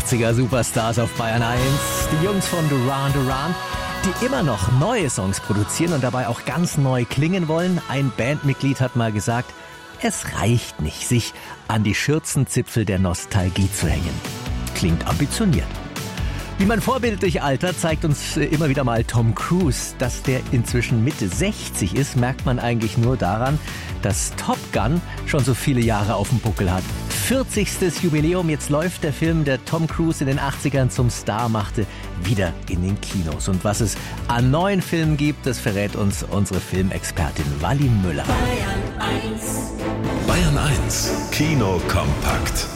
80er-Superstars auf Bayern 1. Die Jungs von Duran Duran, die immer noch neue Songs produzieren und dabei auch ganz neu klingen wollen. Ein Bandmitglied hat mal gesagt, es reicht nicht, sich an die Schürzenzipfel der Nostalgie zu hängen. Klingt ambitioniert. Wie man vorbildlich altert, zeigt uns immer wieder mal Tom Cruise. Dass der inzwischen Mitte 60 ist, merkt man eigentlich nur daran, dass Top Gun schon so viele Jahre auf dem Buckel hat. 40. Jubiläum, jetzt läuft der Film, der Tom Cruise in den 80ern zum Star machte, wieder in den Kinos. Und was es an neuen Filmen gibt, das verrät uns unsere Filmexpertin Wally Müller. Bayern 1. Bayern 1, Kino kompakt.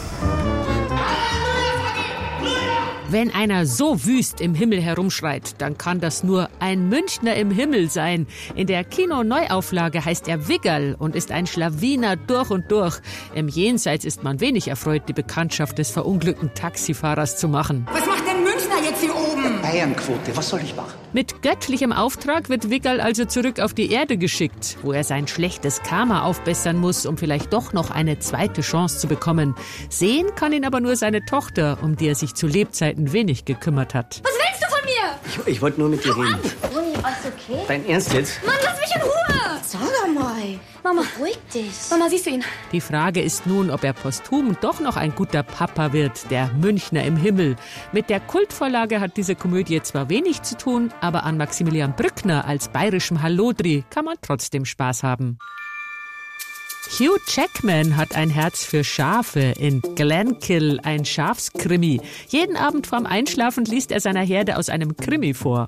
Wenn einer so wüst im Himmel herumschreit, dann kann das nur ein Münchner im Himmel sein. In der Kino-Neuauflage heißt er Wiggerl und ist ein Schlawiner durch und durch. Im Jenseits ist man wenig erfreut, die Bekanntschaft des verunglückten Taxifahrers zu machen. Was macht denn Münchner jetzt hier oben? Bayernquote, was soll ich machen? Mit göttlichem Auftrag wird Wiggerl also zurück auf die Erde geschickt, wo er sein schlechtes Karma aufbessern muss, um vielleicht doch noch eine zweite Chance zu bekommen. Sehen kann ihn aber nur seine Tochter, um die er sich zu Lebzeiten wenig gekümmert hat. Was willst du von mir? Ich wollte nur mit dir reden. Bruni, alles okay? Dein Ernst jetzt? Mann, lass mich in Ruhe! Sag doch mal. Mama, Beruhig dich. Mama, siehst du ihn? Die Frage ist nun, ob er posthum doch noch ein guter Papa wird, der Münchner im Himmel. Mit der Kultvorlage hat diese Komödie zwar wenig zu tun, aber an Maximilian Brückner als bayerischem Hallodri kann man trotzdem Spaß haben. Hugh Jackman hat ein Herz für Schafe in Glenkill, ein Schafskrimi. Jeden Abend vorm Einschlafen liest er seiner Herde aus einem Krimi vor.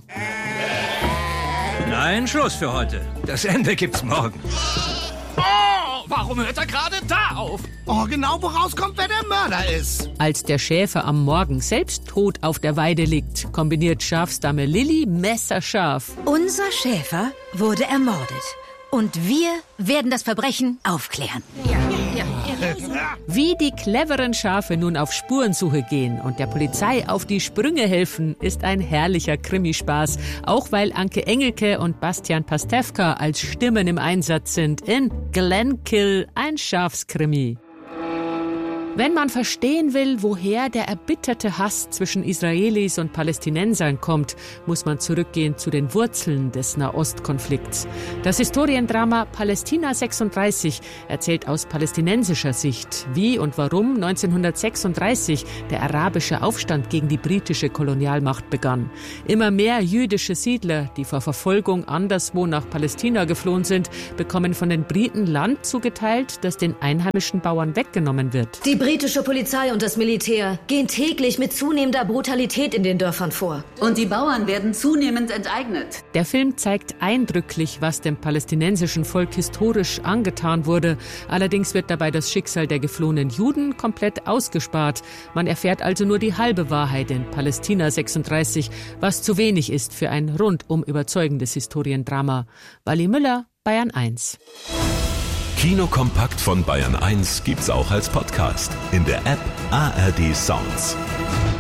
Nein, Schluss für heute. Das Ende gibt's morgen. Oh, warum hört er gerade da auf? Oh, genau, wo rauskommt, wer der Mörder ist. Als der Schäfer am Morgen selbst tot auf der Weide liegt, kombiniert Schafsdame Lilly messerscharf. Unser Schäfer wurde ermordet. Und wir werden das Verbrechen aufklären. Wie die cleveren Schafe nun auf Spurensuche gehen und der Polizei auf die Sprünge helfen, ist ein herrlicher Krimispaß. Auch weil Anke Engelke und Bastian Pastewka als Stimmen im Einsatz sind in Glenkill, ein Schafskrimi. Wenn man verstehen will, woher der erbitterte Hass zwischen Israelis und Palästinensern kommt, muss man zurückgehen zu den Wurzeln des Nahostkonflikts. Das Historiendrama Palästina 36 erzählt aus palästinensischer Sicht, wie und warum 1936 der arabische Aufstand gegen die britische Kolonialmacht begann. Immer mehr jüdische Siedler, die vor Verfolgung anderswo nach Palästina geflohen sind, bekommen von den Briten Land zugeteilt, das den einheimischen Bauern weggenommen wird. Die britische Polizei und das Militär gehen täglich mit zunehmender Brutalität in den Dörfern vor. Und die Bauern werden zunehmend enteignet. Der Film zeigt eindrücklich, was dem palästinensischen Volk historisch angetan wurde. Allerdings wird dabei das Schicksal der geflohenen Juden komplett ausgespart. Man erfährt also nur die halbe Wahrheit in Palästina 36, was zu wenig ist für ein rundum überzeugendes Historiendrama. Wally Müller, Bayern 1. Kino kompakt von Bayern 1 gibt's auch als Podcast in der App ARD Sounds.